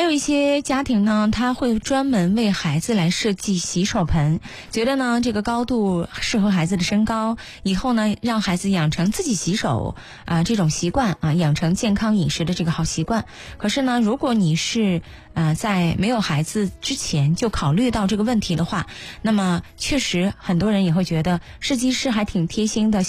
有一些家庭呢，他会专门为孩子来设计洗手盆，觉得呢这个高度适合孩子的身高，以后呢让孩子养成自己洗手这种习惯养成健康饮食的这个好习惯。可是呢，如果你是在没有孩子之前就考虑到这个问题的话，那么确实很多人也会觉得设计师还挺贴心的。